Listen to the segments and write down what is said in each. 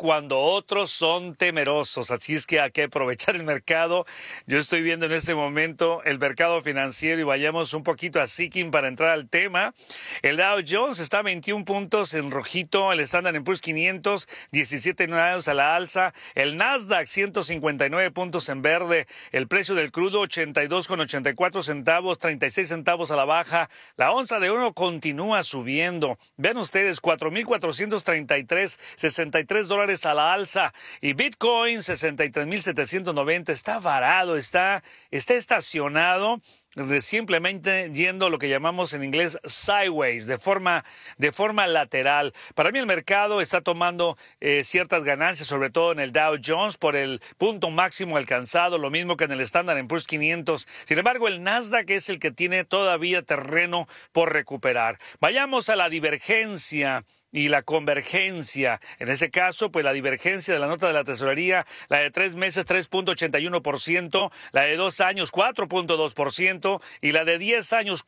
cuando otros son temerosos. Así es que hay que aprovechar el mercado. Yo estoy viendo en este momento el mercado financiero y vayamos un poquito a Seeking para entrar al tema. El Dow Jones está a 21 puntos en rojito, el Standard & Poor's 500, 17 unidades a la alza, el Nasdaq 159 puntos en verde, el precio del crudo 82,84 centavos, 36 centavos a la baja, la onza de oro continúa subiendo. Vean ustedes, 4,433, 63 dólares a la alza, y Bitcoin 63,790, está varado, está estacionado, simplemente yendo lo que llamamos en inglés sideways, de forma lateral. Para mí el mercado está tomando ciertas ganancias, sobre todo en el Dow Jones por el punto máximo alcanzado, lo mismo que en el Standard & Poor's 500. Sin embargo, el Nasdaq es el que tiene todavía terreno por recuperar. Vayamos a la divergencia y la convergencia. En ese caso, pues la divergencia de la nota de la tesorería, la de 3 meses 3,81%, la de 2 años 4,2% y la de 10 años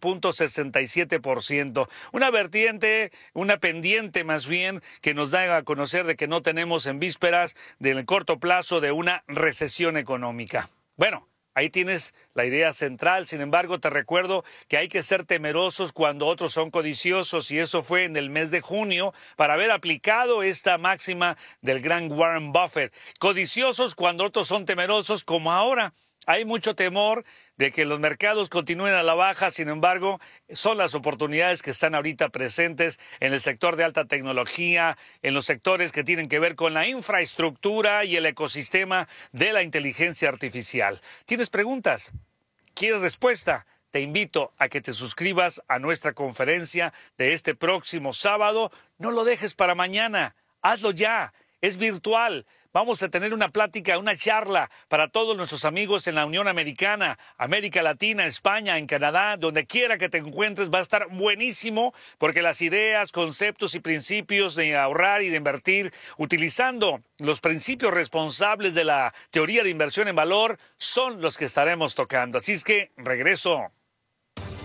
4,67%. Una pendiente más bien que nos da a conocer de que no tenemos en vísperas del corto plazo de una recesión económica. Bueno, ahí tienes la idea central. Sin embargo, te recuerdo que hay que ser temerosos cuando otros son codiciosos, y eso fue en el mes de junio para haber aplicado esta máxima del gran Warren Buffett. Codiciosos cuando otros son temerosos, como ahora. Hay mucho temor de que los mercados continúen a la baja. Sin embargo, son las oportunidades que están ahorita presentes en el sector de alta tecnología, en los sectores que tienen que ver con la infraestructura y el ecosistema de la inteligencia artificial. ¿Tienes preguntas? ¿Quieres respuesta? Te invito a que te suscribas a nuestra conferencia de este próximo sábado. No lo dejes para mañana. Hazlo ya. Es virtual. Vamos a tener una plática, una charla para todos nuestros amigos en la Unión Americana, América Latina, España, en Canadá, donde quiera que te encuentres. Va a estar buenísimo porque las ideas, conceptos y principios de ahorrar y de invertir utilizando los principios responsables de la teoría de inversión en valor son los que estaremos tocando. Así es que regreso.